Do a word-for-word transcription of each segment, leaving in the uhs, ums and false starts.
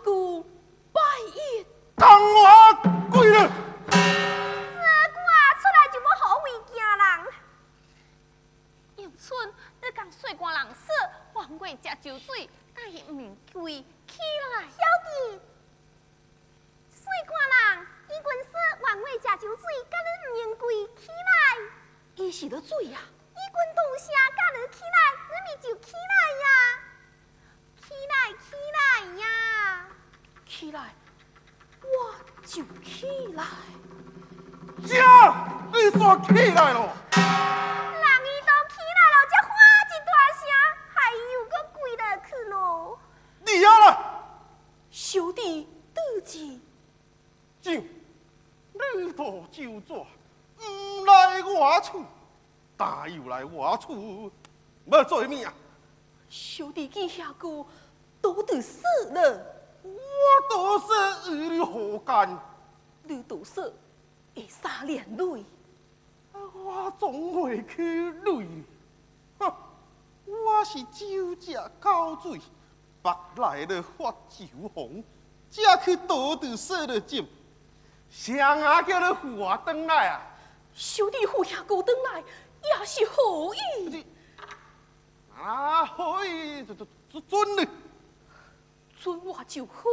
姑拜宴。 当我跪了。 这我出来就要好为惊人。 迎春，你讲水官人死，还过食酒水，但伊唔免跪起来。 小弟，水官人，伊君说还未食酒水，甲你唔愿跪起来。 伊是咧水呀、啊。 伊君动声甲你起来，你咪就起来呀！起来，起来呀！ 起来，我就起来。 这，你煞起来咯？ 人伊都起来了，才喊一大声，还又搁跪落去咯。 你啊啦！ 小弟得志。 就你多酒醉，唔来我厝，大又来我厝，要做咩啊？ 小弟记遐句，都得死了。 我都是与你何干？ 你都说会三连累， 我总会去累。哼，我是酒食高醉，白来了发酒疯，才去倒着说了酒。谁啊叫你扶我回来啊？ 小弟扶遐句回来也是好意。 啊，好意，就就就准你。 准我就好。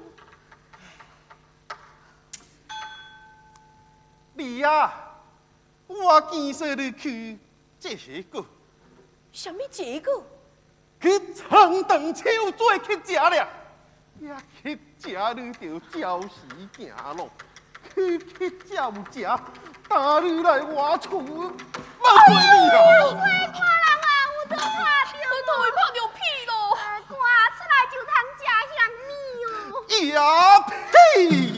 你啊，我见说你去这些个， 什么这个？ 去长长手做去食了，也去食你就照时行路，去去照食，打你来我厝，我做你啊！ 水官人啊，有得拍着我都会拍着屁咯。 我出来就通食香米哦。 呀屁！